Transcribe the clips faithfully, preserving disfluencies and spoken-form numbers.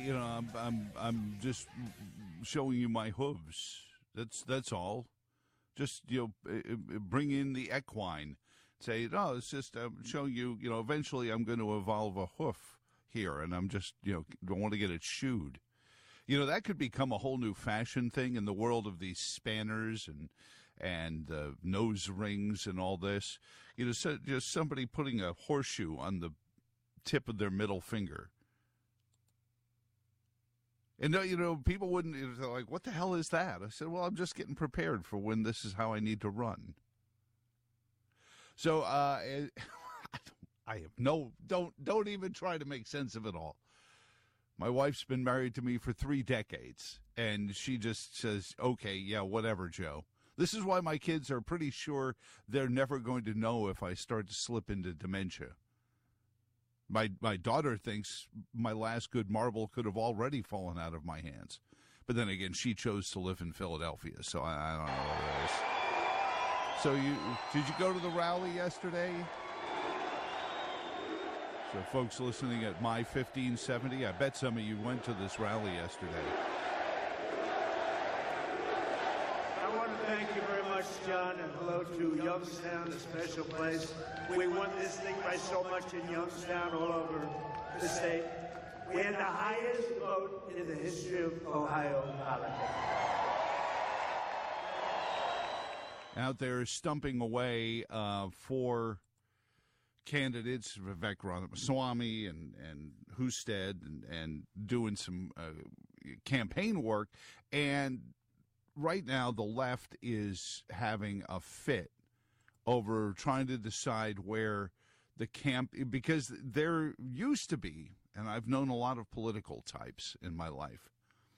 you know, I'm I'm I'm just showing you my hooves. That's that's all. Just, you know, bring in the equine. Say, no, it's just I'm showing you. You know, eventually I'm going to evolve a hoof here, and I'm just, you know, don't want to get it shoed. You know, that could become a whole new fashion thing in the world of these spanners and and uh, nose rings and all this. You know, so just somebody putting a horseshoe on the tip of their middle finger. And, you know, people wouldn't, they're like, what the hell is that? I said, well, I'm just getting prepared for when this is how I need to run. So, uh, I have no, don't, don't even try to make sense of it all. My wife's been married to me for three decades, and she just says, okay, yeah, whatever, Joe. This is why my kids are pretty sure they're never going to know if I start to slip into dementia. My my daughter thinks my last good marble could have already fallen out of my hands. But then again, she chose to live in Philadelphia, so I, I don't know what it is. So you did you go to the rally yesterday? So folks listening at My fifteen seventy, I bet some of you went to this rally yesterday. I want to thank you very much, John, and hello to Youngstown, a special place. We won this thing by so much in Youngstown, all over the state. We had the highest vote in the history of Ohio politics. Out there stumping away uh, for candidates, Vivek Ramaswamy and, and Husted, and, and doing some uh, campaign work. And right now, the left is having a fit over trying to decide where the camp, because there used to be, and I've known a lot of political types in my life.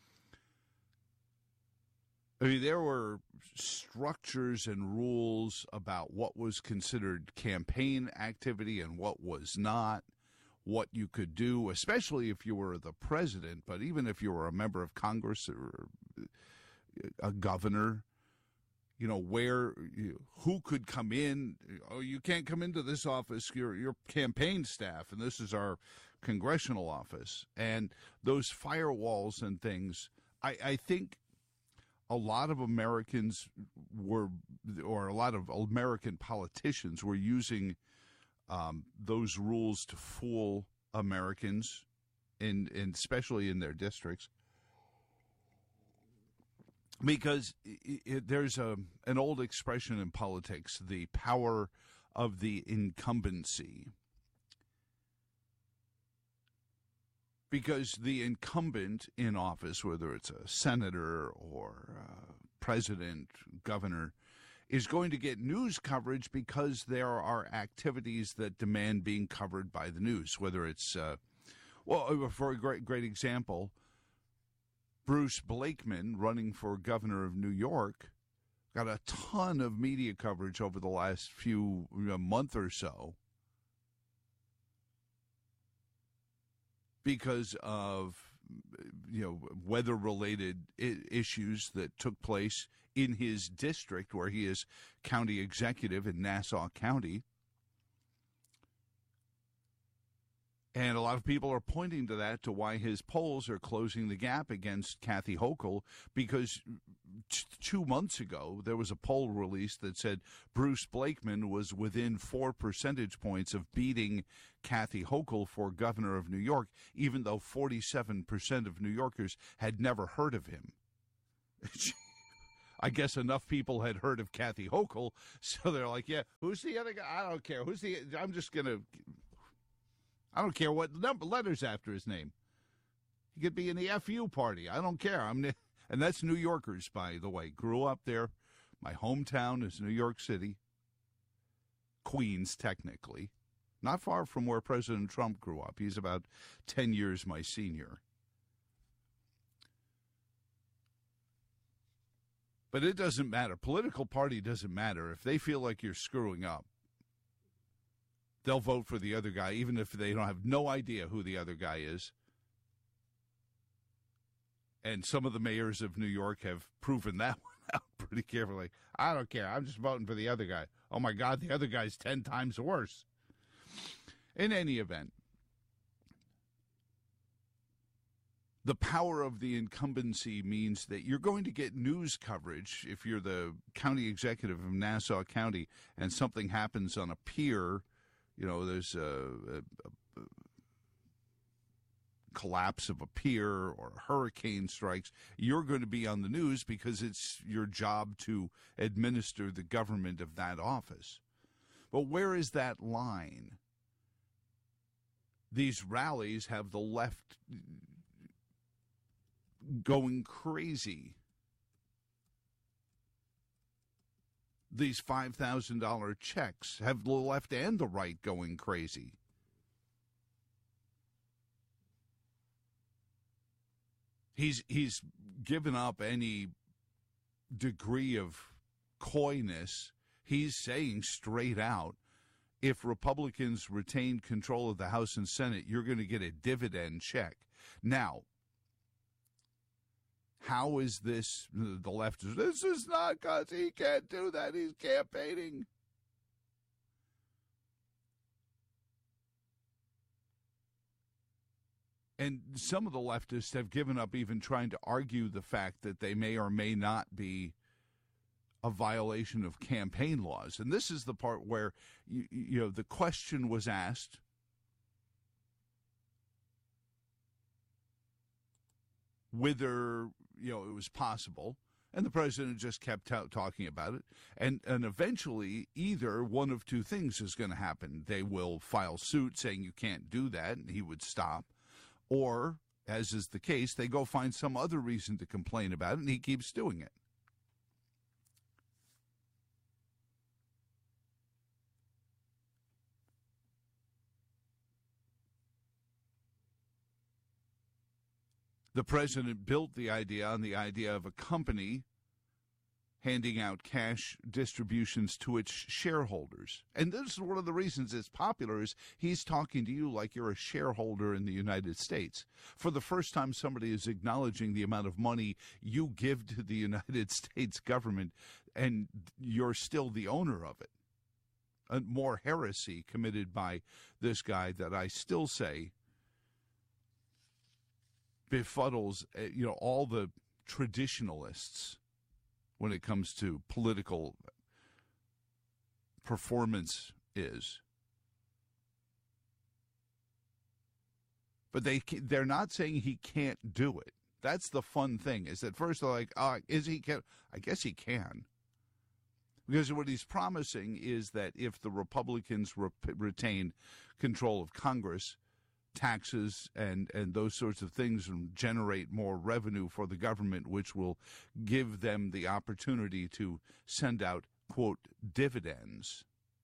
I mean, there were structures and rules about what was considered campaign activity and what was not, what you could do, especially if you were the president, but even if you were a member of Congress or a governor, you know, where, who could come in. Oh, you can't come into this office, your your campaign staff, and this is our congressional office. And those firewalls and things, I, I think a lot of Americans were, or a lot of American politicians were using um, those rules to fool Americans, in, in especially in their districts. Because it, it, there's a an old expression in politics, the power of the incumbency. Because the incumbent in office, whether it's a senator or a president, governor, is going to get news coverage because there are activities that demand being covered by the news, whether it's, uh, well, for a great, great example, Bruce Blakeman, running for governor of New York, got a ton of media coverage over the last few you know, month or so because of you know weather-related I- issues that took place in his district, where he is county executive in Nassau County. And a lot of people are pointing to that, to why his polls are closing the gap against Kathy Hochul, because t- two months ago there was a poll released that said Bruce Blakeman was within four percentage points of beating Kathy Hochul for governor of New York, even though forty-seven percent of New Yorkers had never heard of him. I guess enough people had heard of Kathy Hochul, so they're like, yeah, who's the other guy? I don't care. Who's the, I'm just going to... I don't care what number letters after his name. He could be in the F U party. I don't care. I'm, and that's New Yorkers, by the way. Grew up there. My hometown is New York City. Queens, technically. Not far from where President Trump grew up. He's about ten years my senior. But it doesn't matter. Political party doesn't matter. If they feel like you're screwing up, they'll vote for the other guy, even if they don't have no idea who the other guy is. And some of the mayors of New York have proven that one out pretty carefully. I don't care. I'm just voting for the other guy. Oh, my God, the other guy's ten times worse. In any event, the power of the incumbency means that you're going to get news coverage if you're the county executive of Nassau County and something happens on a pier. You know, there's a, a, a collapse of a pier or a hurricane strikes. You're going to be on the news because it's your job to administer the government of that office. But where is that line? These rallies have the left going crazy. These five thousand dollars checks have the left and the right going crazy. He's he's given up any degree of coyness. He's saying straight out, if Republicans retain control of the House and Senate, you're going to get a dividend check. Now, how is this, the left is, this is not because he can't do that, he's campaigning. And some of the leftists have given up even trying to argue the fact that they may or may not be a violation of campaign laws. And this is the part where, you, you know, the question was asked, whether, you know, it was possible, and the president just kept out talking about it. And, and eventually, either one of two things is going to happen. They will file suit saying you can't do that, and he would stop. Or, as is the case, they go find some other reason to complain about it, and he keeps doing it. The president built the idea on the idea of a company handing out cash distributions to its shareholders. And this is one of the reasons it's popular is he's talking to you like you're a shareholder in the United States. For the first time, somebody is acknowledging the amount of money you give to the United States government, and you're still the owner of it. And more heresy committed by this guy that I still say befuddles, you know, all the traditionalists when it comes to political performance is. But they they're not saying he can't do it. That's the fun thing. Is that first they're like, oh, is he can? I guess he can. Because what he's promising is that if the Republicans re- retain control of Congress, taxes and, and those sorts of things generate more revenue for the government, which will give them the opportunity to send out, quote, dividends.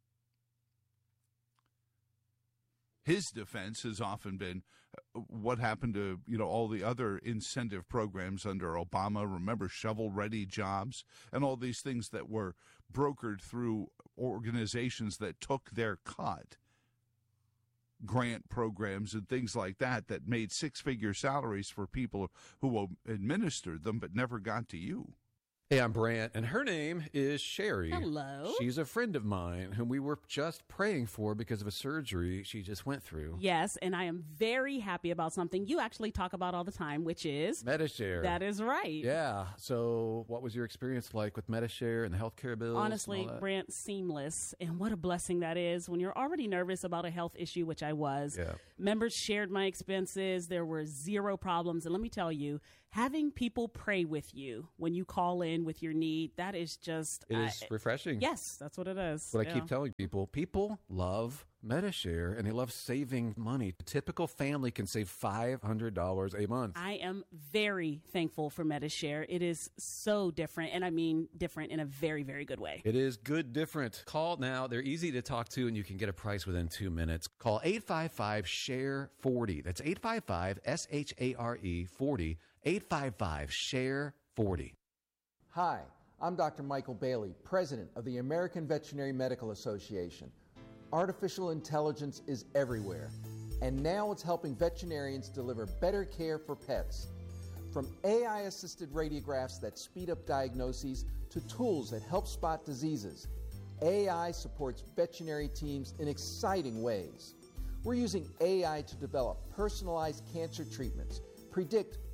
His defense has often been what happened to, you know, all the other incentive programs under Obama. Remember shovel-ready jobs and all these things that were brokered through organizations that took their cut. Grant programs and things like that that made six-figure salaries for people who administered them but never got to you. Hey, I'm Brant, and her name is Sherry. Hello. She's a friend of mine whom we were just praying for because of a surgery she just went through. Yes, and I am very happy about something you actually talk about all the time, which is Medi-Share. That is right. Yeah. So what was your experience like with Medi-Share and the healthcare bills? Honestly, Brant, seamless. And what a blessing that is when you're already nervous about a health issue, which I was. Yeah. Members shared my expenses. There were zero problems. And let me tell you, having people pray with you when you call in with your need, that is just... It is uh, refreshing. Yes, that's what it is. What yeah. I keep telling people, people love Medi-Share, and they love saving money. A typical family can save five hundred dollars a month. I am very thankful for Medi-Share. It is so different, and I mean different in a very, very good way. It is good different. Call now. They're easy to talk to, and you can get a price within two minutes. Call eight five five, S H A R E, forty. That's eight five five, S H A R E, forty. eight five five, S H A R E, forty. Hi, I'm Doctor Michael Bailey, President of the American Veterinary Medical Association. Artificial intelligence is everywhere, and now it's helping veterinarians deliver better care for pets. From A I-assisted radiographs that speed up diagnoses to tools that help spot diseases, A I supports veterinary teams in exciting ways. We're using A I to develop personalized cancer treatments, predict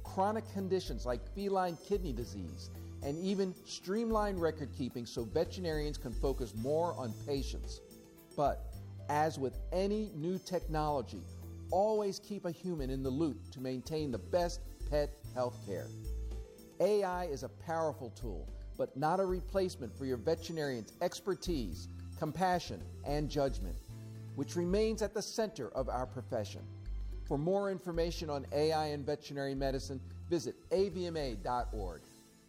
chronic conditions like feline kidney disease, and even streamlined record keeping so veterinarians can focus more on patients. But as with any new technology, always keep a human in the loop to maintain the best pet health care. A I is a powerful tool, but not a replacement for your veterinarian's expertise, compassion, and judgment, which remains at the center of our profession. For more information on A I in veterinary medicine, visit A V M A dot org.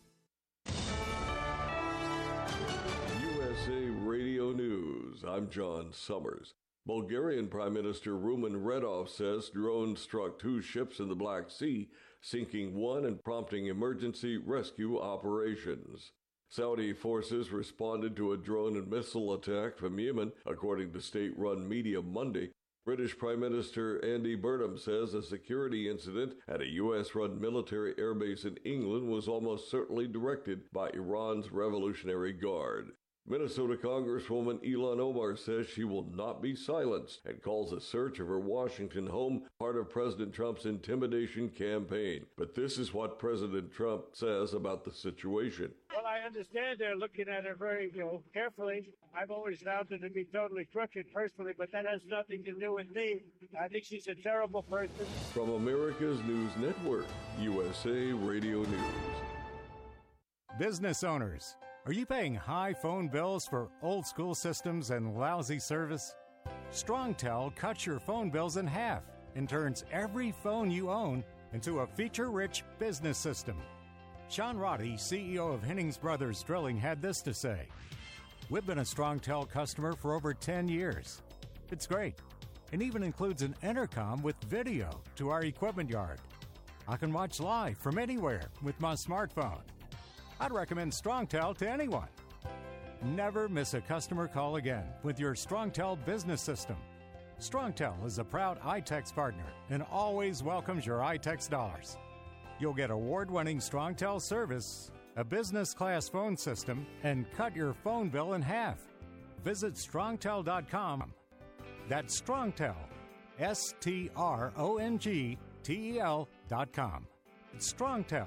U S A Radio News, I'm John Summers. Bulgarian Prime Minister Rumen Redov says drones struck two ships in the Black Sea, sinking one and prompting emergency rescue operations. Saudi forces responded to a drone and missile attack from Yemen, according to state-run media Monday. British Prime Minister Andy Burnham says a security incident at a U S-run military airbase in England was almost certainly directed by Iran's Revolutionary Guard. Minnesota Congresswoman Ilhan Omar says she will not be silenced and calls a search of her Washington home part of President Trump's intimidation campaign. But this is what President Trump says about the situation. Well, I understand they're looking at her very, you know, carefully. I've always found her to be totally crooked personally, but that has nothing to do with me. I think she's a terrible person. From America's News Network, U S A Radio News. Business owners, are you paying high phone bills for old school systems and lousy service? StrongTel cuts your phone bills in half and turns every phone you own into a feature-rich business system. Sean Roddy, C E O of Hennings Brothers Drilling, had this to say. We've been a StrongTel customer for over ten years. It's great, and even includes an intercom with video to our equipment yard. I can watch live from anywhere with my smartphone. I'd recommend StrongTel to anyone. Never miss a customer call again with your StrongTel business system. StrongTel is a proud iTex partner and always welcomes your iTex dollars. You'll get award-winning StrongTel service, a business-class phone system, and cut your phone bill in half. Visit strongtel dot com. That's StrongTel, S T R O N G T E L dot com. It's StrongTel.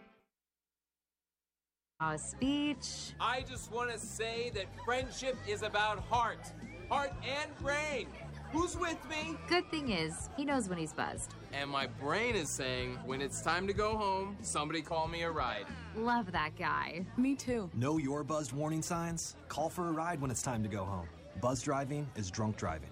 A speech. I just want to say that friendship is about heart. Heart and brain. Who's with me? Good thing is, he knows when he's buzzed. And my brain is saying, when it's time to go home, somebody call me a ride. Love that guy. Me too. Know your buzzed warning signs? Call for a ride when it's time to go home. Buzz driving is drunk driving.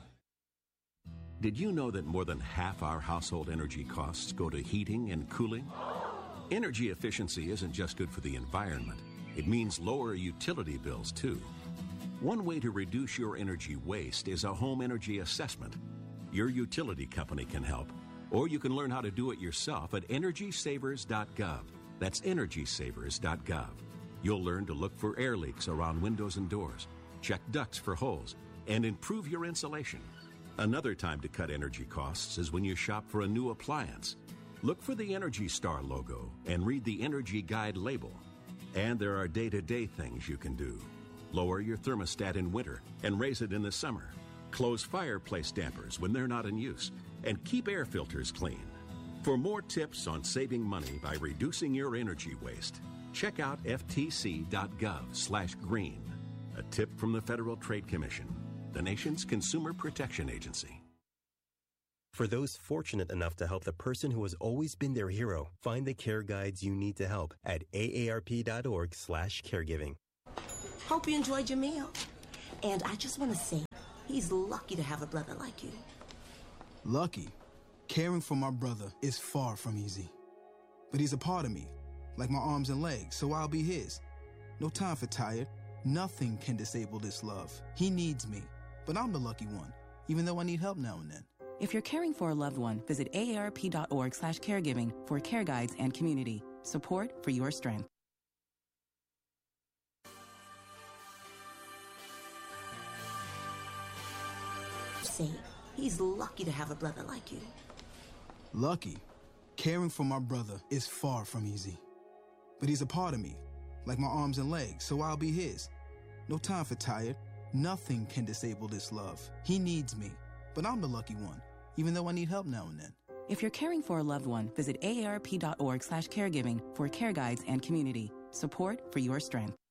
Did you know that more than half our household energy costs go to heating and cooling? Energy efficiency isn't just good for the environment. It means lower utility bills, too. One way to reduce your energy waste is a home energy assessment. Your utility company can help, or you can learn how to do it yourself at energy savers dot gov. That's energy savers dot gov. You'll learn to look for air leaks around windows and doors, check ducts for holes, and improve your insulation. Another time to cut energy costs is when you shop for a new appliance. Look for the Energy Star logo and read the Energy Guide label. And there are day-to-day things you can do. Lower your thermostat in winter and raise it in the summer. Close fireplace dampers when they're not in use. And keep air filters clean. For more tips on saving money by reducing your energy waste, check out F T C dot gov slash green. A tip from the Federal Trade Commission, the nation's consumer protection agency. For those fortunate enough to help the person who has always been their hero, find the care guides you need to help at A A R P dot org slash caregiving. Hope you enjoyed your meal. And I just want to say, he's lucky to have a brother like you. Lucky? Caring for my brother is far from easy. But he's a part of me, like my arms and legs, so I'll be his. No time for tired. Nothing can disable this love. He needs me, but I'm the lucky one, even though I need help now and then. If you're caring for a loved one, visit A A R P dot org slash caregiving for care guides and community support for your strength. Say, he's lucky to have a brother like you. Lucky? Caring for my brother is far from easy. But he's a part of me, like my arms and legs, so I'll be his. No time for tired. Nothing can disable this love. He needs me, but I'm the lucky one, even though I need help now and then. If you're caring for a loved one, visit A A R P dot org slash caregiving for care guides and community. Support for your strength.